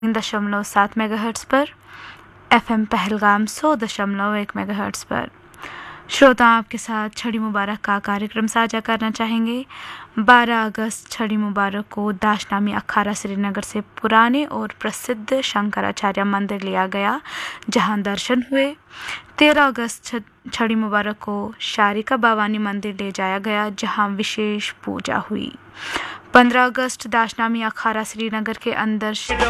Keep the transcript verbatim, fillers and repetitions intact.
दशमलव सात मेगाहर्ट्ज़ पर, एफएम पहलगाम सौ दशमलव एक मेगाहर्ट्ज़ पर। श्रोता आपके साथ छड़ी मुबारक का कार्यक्रम साझा करना चाहेंगे। बारह अगस्त छड़ी मुबारक को दाशनामी अखाड़ा श्रीनगर से पुराने और प्रसिद्ध शंकराचार्य मंदिर लिया गया, जहां दर्शन हुए। तेरह अगस्त छड़ी मुबारक को शारिका भवानी मंदिर ले जाया गया, जहां विशेष पूजा हुई। पंद्रह अगस्त दाशनामी अखाड़ा श्रीनगर के अंदर